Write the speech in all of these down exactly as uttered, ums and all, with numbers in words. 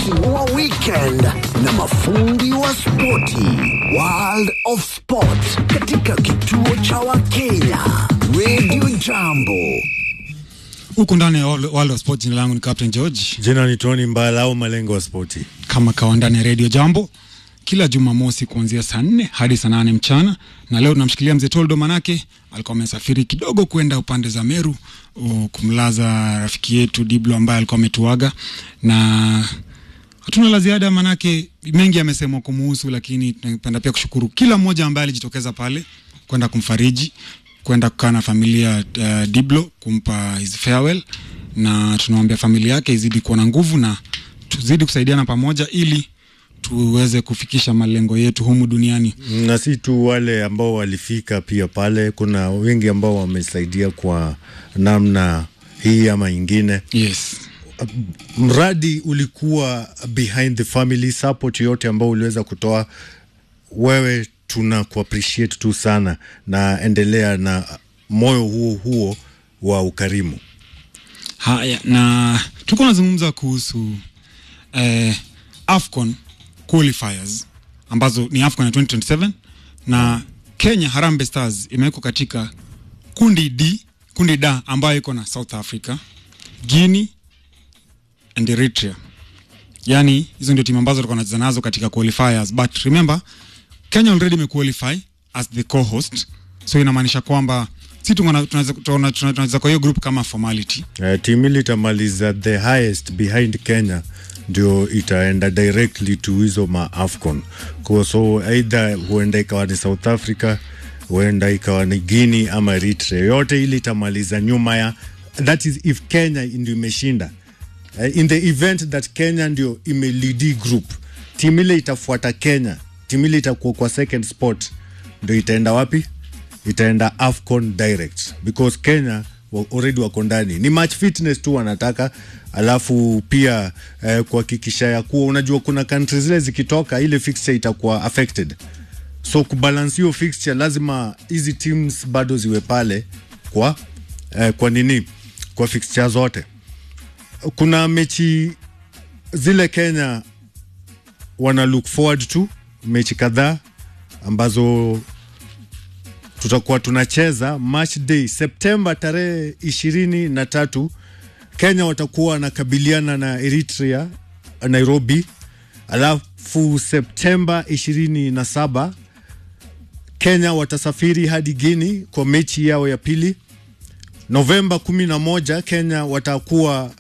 kusisimua weekend na mafundi wa spoti. World of Sport katika kituo cha Wakenya Radio Jambo. Uko ndani ya World of Sport. Jina langu ni Captain George. Jina ni Tony Mbala au Malengo wa Spoti. Kama kawa ndani ya Radio Jambo kila Jumamosi kuanzia saa nne hadi saa nane mchana. Na leo tunamshikilia mzee Toldo, manake alikuwa amesafiri kidogo kwenda upande za Meru kumlaza rafiki yetu Diblo ambaye alikuwa ametuaga, na hatuna la ziada manake mengi yamesemwa kumuhusu, lakini tunapenda pia kushukuru kila mmoja ambaye alijitokeza pale kwenda kumfariji, kwenda kukaa na familia uh, Diblo, kumpa his farewell, na tunaombea familia yake izidi kuwa na nguvu na tuzidi kusaidiana pamoja ili tuweze kufikisha malengo yetu humu duniani. Na si tu wale ambao walifika, pia pale kuna wengi ambao wamesaidia kwa namna hii ama ingine. Yes. Mradi ulikuwa behind the family, support yote ambao uliweza kutoa wewe, tuna ku appreciate tu sana, na endelea na moyo huo huo wa ukarimu. Haya, na tuko nazungumza kuhusu eh, AFCON qualifiers ambazo ni AFCON ya twenty twenty-seven, na Kenya Harambee Stars imewekwa katika kundi D, kundi D ambayo iko na South Africa, Guinea and Eritrea. Yani hizo ndio timu ambazo tulikuwa tunacheza nazo katika qualifiers, but remember Kenya already imequalify as the co-host, so inamaanisha kwamba sisi tunaweza tunaweza kwa hiyo group kama formality. Uh, timu ile itamaliza the highest behind Kenya ndio itaenda directly to hizo ma AFCON. Kwa so either huenda ikawa ni South Africa, huenda ikawa ni Guinea ama Eritrea, yote ile itamaliza nyuma ya, that is if Kenya ndio imeshinda. Uh, in the event that Kenya ndio imelead group, timu ile itafuata Kenya, timu ile itakuwa kwa second spot, ndio itaenda wapi? Itaenda AFCON direct, because Kenya already wako ndani. Ni match fitness tu wanataka, alafu pia eh, kuhakikisha ya kuwa unajua kuna countries zile zikitoka ile fixture itakuwa affected, so kubalance hiyo fixture lazima hizi teams bado ziwe pale kwa eh, kwa nini kwa fixture zote. Kuna mechi zile Kenya wana look forward to, mechi kadhaa ambazo tutakuwa tunacheza. Match day September tarehe ishirini na tatu Kenya watakuwa wanakabiliana na Eritrea Nairobi. Alafu September ishirini na saba Kenya watasafiri hadi Guinea kwa mechi yao ya pili. Novemba kumi na moja Kenya watakuwa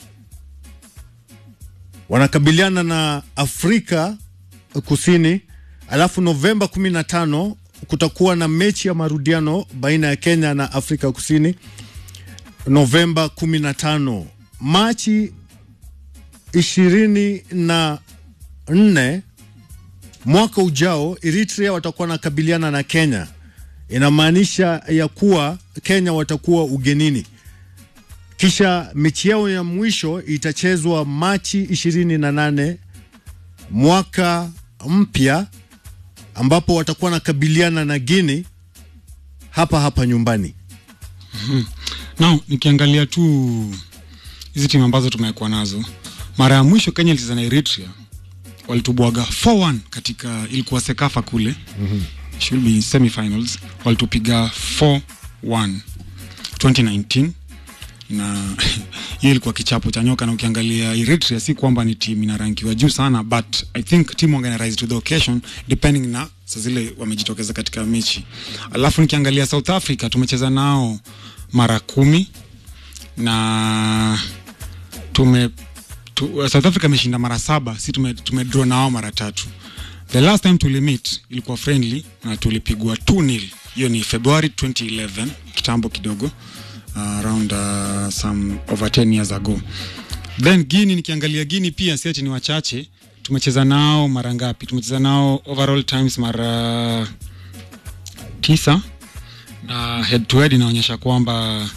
wanakabiliana na Afrika Kusini. Alafu Novemba kumi na tano kutakuwa na mechi ya marudiano baina ya Kenya na Afrika Kusini. Novemba kumi na tano. Machi ishirini na nne mwaka ujao Eritrea watakuwa nakabiliana na Kenya. Inamaanisha ya kuwa Kenya watakuwa ugenini. Kisha mechi yao ya mwisho itachezwa Machi ishirini na nane mwaka mpya, ambapo watakuwa nakabiliana na Guinea hapa hapa nyumbani. Mm-hmm. Now nikiangalia tu hizi timu ambazo tumekuwa nazo, mara ya mwisho Kenya ilicheza na Eritrea walitubwaga four one katika, ilikuwa Sekafa kule. Mhm. Should be semi-finals. Walitupiga four one twenty nineteen, na hiyo ilikuwa kichapo cha nyoka. Na ukiangalia Eritrea si kwamba ni timu ina rankiwa juu sana, but I think team organized to the occasion depending na saa zile wamejitokeza katika mechi. Alafu nikiangalia South Africa tumecheza nao mara kumi na tume tu, South Africa imeshinda mara saba, si tume, tume draw nao mara tatu. The last time tulimit ilikuwa friendly na tulipigwa two nil. Hiyo ni February twenty eleven, kitambo kidogo, uh, around uh, some over ten years ago. Then Guinea, nikiangalia Guinea pia si ati ni wachache, tumecheza nao mara ngapi? Tumecheza nao overall times mara tisa, na head to head inaonyesha kwamba